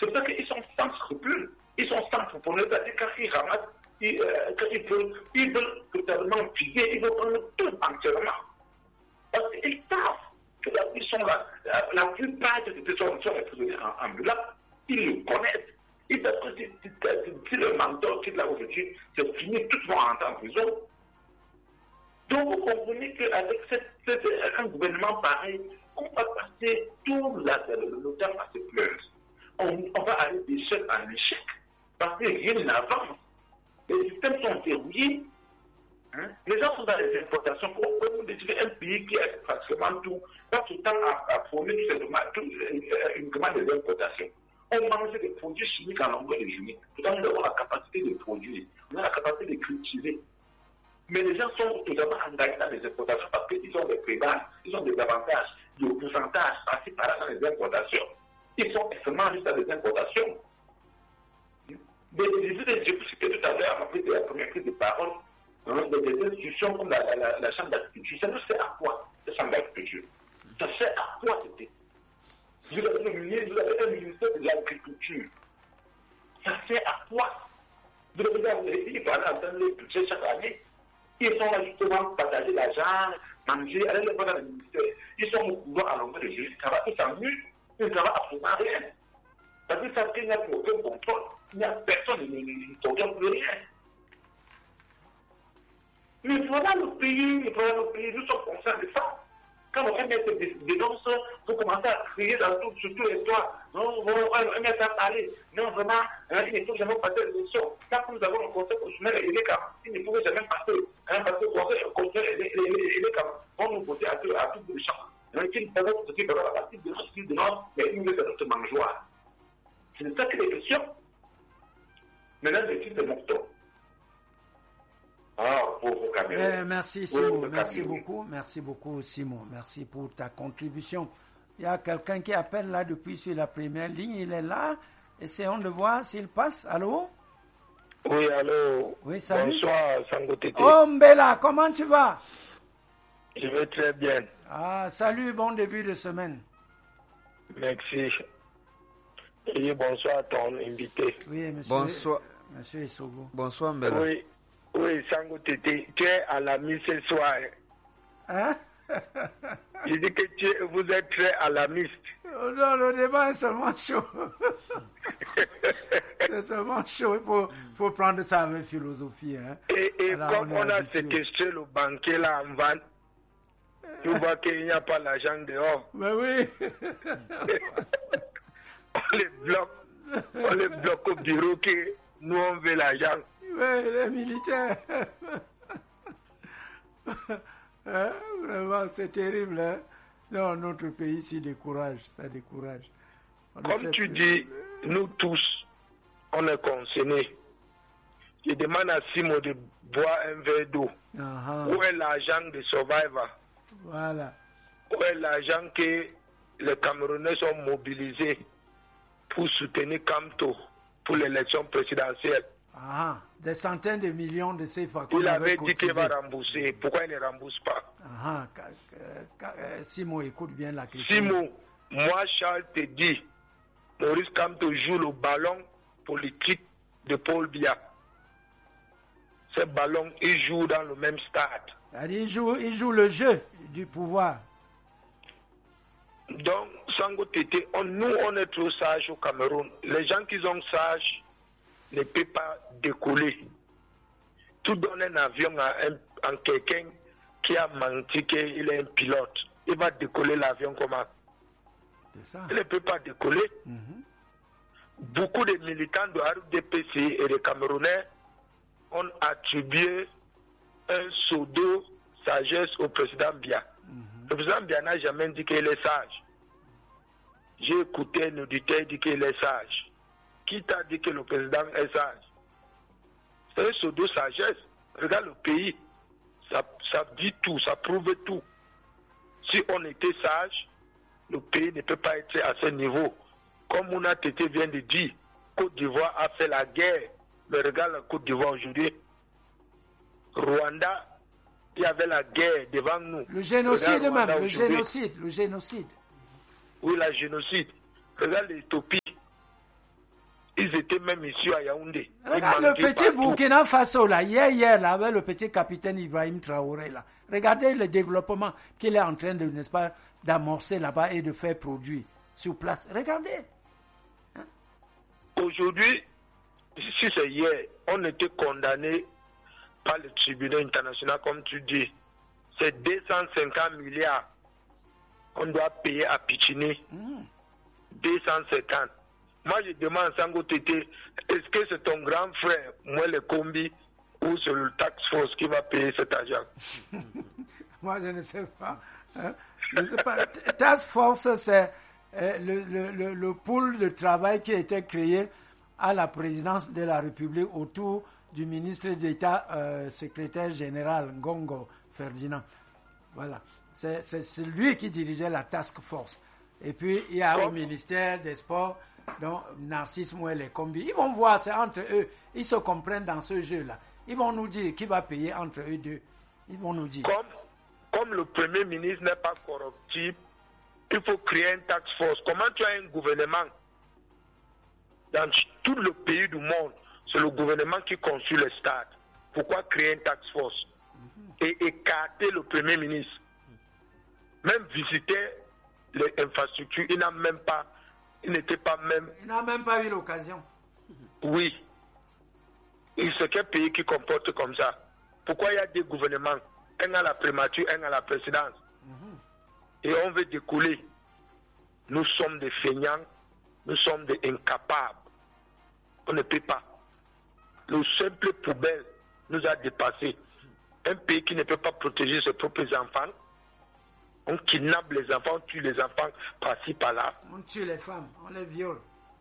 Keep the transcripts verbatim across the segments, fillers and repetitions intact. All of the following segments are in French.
C'est pour ça qu'ils sont sans scrupules. Ils sont sans scrupules. C'est-à-dire quand ils ramassent, ils, euh, quand ils veulent, ils veulent totalement piller, ils veulent prendre tout entièrement. Parce qu'ils savent que là, ils sont là. La, la plupart de ces personnes sont prisonniers en ambulance. Ils le connaissent. Ils savent que si, si, si, si le mentor quitte là aujourd'hui, c'est fini, tous vont rentrer en prison. Donc vous comprenez qu'avec cette, cette, un gouvernement pareil, on va passer tout la, le temps à se plaindre. On, on va aller d'échec en échec. Parce que rien n'avance. Les systèmes sont verrouillés. Hein? Les gens sont dans les importations. Pourquoi vous décidez un pays qui a pratiquement tout, pas tout le temps à, à fournir tout simplement tout, uniquement des importations. On mange des produits chimiques en longueur de journée. Pourtant, nous avons la capacité de produire. On a la capacité de cultiver. Mais les gens sont totalement engagés dans les importations parce qu'ils ont des prébences, ils ont des avantages, des pourcentages par-ci par-là dans les importations. Ils sont extrêmement juste dans les importations. Mais je vous citais tout à l'heure, après la première prise de parole, hein, des institutions comme la, la, la Chambre d'agriculture. Ça nous sert à quoi, la Chambre d'agriculture? Ça sert à quoi, c'était? Vous avez le ministre, vous avez un ministère de l'agriculture. Ça sert à quoi? Vous avez les pays, par exemple, dans les budgets chaque année. Ils sont là justement pour partager l'argent, manger, aller les voir dans le ministère. Ils sont au pouvoir à longueur de journée. Ils s'ennuient, ils ne travaillent absolument rien. Parce qu'ils savent qu'il n'y a aucun contrôle. Il n'y a personne qui ne contrôle plus rien. Mais voilà le pays, voilà le pays, nous sommes conscients de ça. Quand on fait mettre des dénonces, vous commencez à crier dans tout, sur tous les toits. Non, on va mettre à parler. Non, vraiment, hein, il ne faut jamais passer l'élection. Quand nous avons un conseil constitutionnel, il est comme, il ne pouvait jamais passer. Hein, parce que le conseil constitutionnel, il est comme, on nous voter à tout, à tout bout de champ. Donc, il ne peut pas se dire, à partir de notre style de notre, mais il nous fait notre mangeoire. C'est ça que les questions. Maintenant, le titre de Mokhtar. Ah, pauvre Cameroun. Eh, merci Simon, merci beaucoup, merci beaucoup Simon, merci pour ta contribution. Il y a quelqu'un qui appelle là depuis sur la première ligne, il est là, essayons de voir s'il passe. Allô? Oui, allô. Oui, salut. Bonsoir, Sango Tété. Oh Mbela, comment tu vas? Je vais très bien. Ah, salut, bon début de semaine. Merci. Et bonsoir à ton invité. Oui, monsieur. Bonsoir. Monsieur Issogo. Bonsoir Mbela. Oui. Oui, Sango Tété, tu es à la mise ce soir. Hein? Je dis que tu, vous êtes très alarmiste. Oh non, le débat est seulement chaud. C'est seulement chaud, il faut, faut prendre ça avec philosophie. Hein. Et, et Alors, comme on, on a séquestré le banquier là en vente, tu vois qu'il n'y a pas l'argent dehors. Mais oui. On les bloque, on les bloque au bureau que nous on veut l'argent. Oui, les militaires. Hein? Vraiment, c'est terrible. Hein? Non, notre pays ici décourage, ça décourage. On Comme tu dis, nous tous, on est concernés. Je demande à Simon de boire un verre d'eau. Uh-huh. Où est l'argent de Survivor? Voilà. Où est l'argent que les Camerounais sont mobilisés pour soutenir Kamto pour l'élection présidentielle? Ah, des centaines de millions de C F A. Il avait dit qu'il va rembourser. Pourquoi il ne rembourse pas? Ah, Simon, écoute bien la question. Simon, moi, Charles te dit, Maurice Kamto joue le ballon politique de Paul Biya. Ce ballon, il joue dans le même stade. Il joue, il joue le jeu du pouvoir. Donc, Sango Tété, on, nous, on est trop sages au Cameroun. Les gens qui sont sages ne peut pas décoller. Tu donnes un avion à, un, à quelqu'un qui a menti qu'il est un pilote. Il va décoller l'avion comment? C'est ça. Il ne peut pas décoller. Mm-hmm. Beaucoup de militants de R D P C et de Camerounais ont attribué un pseudo sagesse au président Biya. Mm-hmm. Le président Biya n'a jamais dit qu'il est sage. J'ai écouté un auditeur dire qu'il est sage. Qui t'a dit que le président est sage? C'est un pseudo sagesse. Regarde le pays. Ça, ça dit tout, ça prouve tout. Si on était sage, le pays ne peut pas être à ce niveau. Comme Mouna Tété vient de dire, Côte d'Ivoire a fait la guerre. Mais regarde la Côte d'Ivoire aujourd'hui. Rwanda, il y avait la guerre devant nous. Le génocide même, le génocide, le génocide. Oui, la génocide. Regarde l'Éthiopie. ils étaient même ici à Yaoundé. Regarde le petit partout. Burkina Faso, là, hier, hier, là, avec le petit capitaine Ibrahim Traoré, là. Regardez le développement qu'il est en train de, n'est-ce pas, d'amorcer là-bas et de faire produire sur place. Regardez. Hein? Aujourd'hui, si c'est hier, on était condamné par le tribunal international, comme tu dis. C'est deux cent cinquante milliards. On doit payer à Pichini. Mm. deux cent cinquante. Moi, je demande à Sango Tété, est-ce que c'est ton grand frère, moi le combi, ou c'est le tax force qui va payer cet argent? Moi, je ne sais pas. Hein? Je ne sais pas. Task force, c'est euh, le, le, le, le pool de travail qui a été créé à la présidence de la République autour du ministre d'État euh, secrétaire général Ngongo Ferdinand. Voilà. C'est, c'est, c'est lui qui dirigeait la task force. Et puis, il y a au ministère des Sports, donc Narcisse Mouelle et Combi. Ils vont voir, c'est entre eux. Ils se comprennent dans ce jeu-là. Ils vont nous dire qui va payer entre eux deux. Ils vont nous dire. Comme, comme le Premier ministre n'est pas corruptible, il faut créer une task force. Comment tu as un gouvernement dans tout le pays du monde? C'est le gouvernement qui construit les stades. Pourquoi créer une task force et écarter le Premier ministre? Même visiter les infrastructures, il n'a même pas, il n'était pas même... Il n'a même pas eu l'occasion. Oui. Et c'est quel pays qui comporte comme ça? Pourquoi il y a des gouvernements, un à la primature, un à la présidence, mm-hmm. et on veut découler? Nous sommes des feignants, nous sommes des incapables. On ne peut pas. Le simple poubelle nous a dépassés. Un pays qui ne peut pas protéger ses propres enfants, on kidnappe les enfants, on tue les enfants par-ci, par-là. On tue les femmes, on les viole.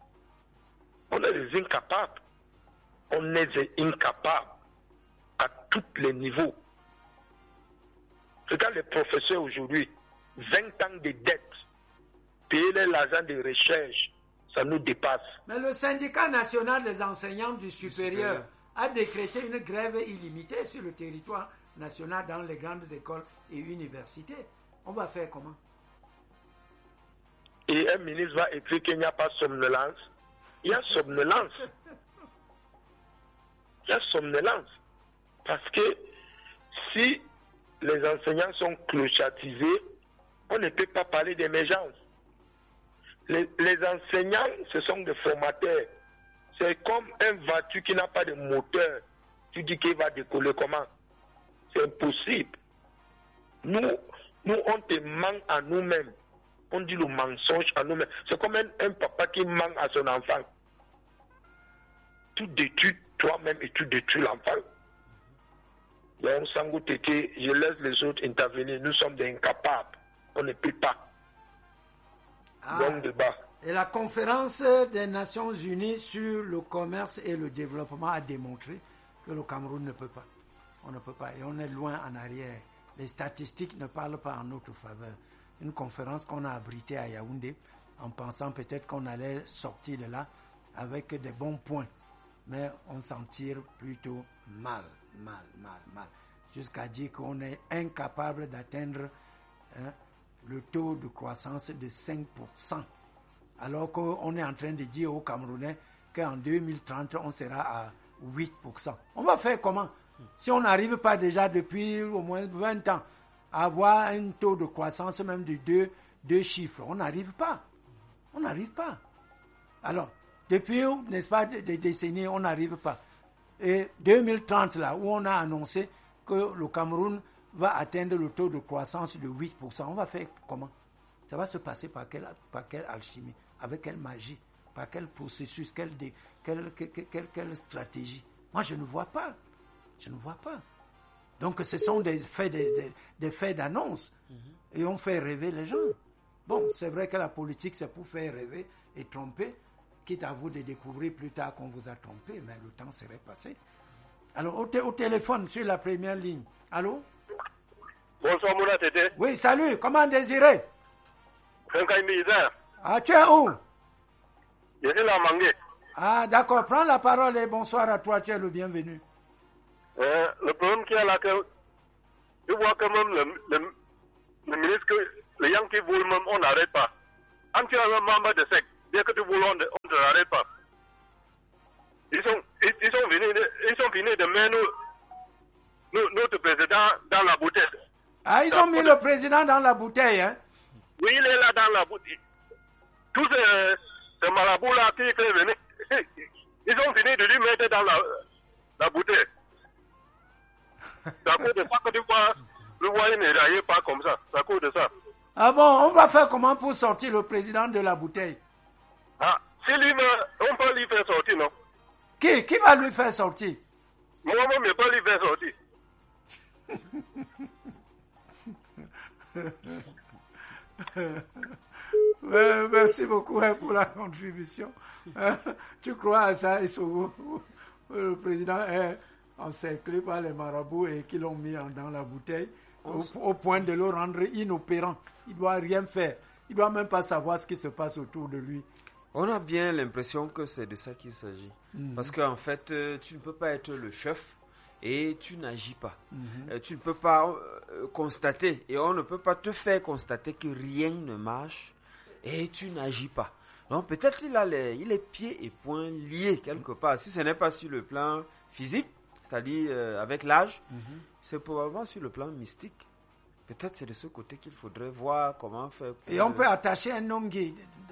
On est des incapables. On est des incapables à tous les niveaux. Regarde les professeurs aujourd'hui, vingt ans de dettes, payer l'argent de recherche, ça nous dépasse. Mais le syndicat national des enseignants du supérieur a décrété une grève illimitée sur le territoire national dans les grandes écoles et universités. On va faire comment? Et un ministre va écrire qu'il n'y a pas somnolence. Il y a somnolence. Il y a somnolence. Parce que si les enseignants sont clochatisés, on ne peut pas parler d'émergence. Les, les enseignants, ce sont des formateurs. C'est comme un voiture qui n'a pas de moteur. Tu dis qu'il va décoller comment? C'est impossible. Nous, nous, on te ment à nous-mêmes. On dit le mensonge à nous-mêmes. C'est comme un, un papa qui ment à son enfant. Tu détruis toi-même et tu détruis l'enfant. Donc, Sango Tété, je laisse les autres intervenir. Nous sommes des incapables. On ne peut pas. Ah, bon débat. Et la conférence des Nations Unies sur le commerce et le développement a démontré que le Cameroun ne peut pas. On ne peut pas. Et on est loin en arrière. Les statistiques ne parlent pas en notre faveur. Une conférence qu'on a abritée à Yaoundé en pensant peut-être qu'on allait sortir de là avec des bons points. Mais on s'en tire plutôt mal, mal, mal, mal. Jusqu'à dire qu'on est incapable d'atteindre hein, le taux de croissance de cinq pour cent. Alors qu'on est en train de dire aux Camerounais qu'en deux mille trente, on sera à huit pour cent. On va faire comment? Si on n'arrive pas déjà depuis au moins vingt ans à avoir un taux de croissance même de deux, deux chiffres, on n'arrive pas. On n'arrive pas. Alors, depuis, n'est-ce pas, des décennies, on n'arrive pas. Et deux mille trente, là, où on a annoncé que le Cameroun va atteindre le taux de croissance de huit pour cent, on va faire comment? Ça va se passer par quelle, par quelle alchimie? Avec quelle magie? Par quel processus? Quelle, quelle, quelle, quelle, quelle stratégie? Moi, je ne vois pas. Je ne vois pas. Donc, ce sont des faits, des, des, des faits d'annonce. Mm-hmm. Et on fait rêver les gens. Bon, c'est vrai que la politique, c'est pour faire rêver et tromper, quitte à vous de découvrir plus tard qu'on vous a trompé, mais le temps serait passé. Alors, au, t- au téléphone, sur la première ligne. Allô? Bonsoir, Mouna Tété. Oui, salut. Comment Désiré? Ah, tu es où? Je suis là, Mangué. Ah, d'accord. Prends la parole et bonsoir à toi. Tu es le bienvenu. Euh, le problème qu'il y a là, que je vois quand même le, le, le ministre, que les gens qui voulent même, on n'arrête pas. Quand tu es un membre de secte, dès que tu voulais, on ne t'arrête pas. ils sont, ils, ils sont venus, de, ils sont venus de mettre nous, nous, notre président dans la bouteille. Ah, ils ont mis le président dans la bouteille, hein? Oui, il est là dans la bouteille. Tous ces, ces marabouts-là qui étaient venus, ils ont fini de lui mettre dans la, la bouteille. C'est à cause de ça que tu vois, le roi ne réagit pas comme ça. C'est à cause de ça. Ah bon, on va faire comment pour sortir le président de la bouteille? Ah, si lui, on peut lui faire sortir, non? Qui? Qui va lui faire sortir? Moi-même, je ne peux pas lui faire sortir. Ouais, merci beaucoup hein, pour la contribution. Tu crois à ça, Issogo? Le président est encerclé par les marabouts et qui l'ont mis dans la bouteille au, au point de le rendre inopérant. Il ne doit rien faire. Il ne doit même pas savoir ce qui se passe autour de lui. On a bien l'impression que c'est de ça qu'il s'agit. Mm-hmm. Parce qu'en fait, euh, tu ne peux pas être le chef et tu n'agis pas. Mm-hmm. Euh, tu ne peux pas euh, constater et on ne peut pas te faire constater que rien ne marche et tu n'agis pas. Donc peut-être qu'il a les, il est pieds et poings liés quelque part. Si ce n'est pas sur le plan physique, c'est-à-dire euh, avec l'âge, mm-hmm. c'est probablement sur le plan mystique. Peut-être c'est de ce côté qu'il faudrait voir comment faire. Pour et on peut attacher un homme qui,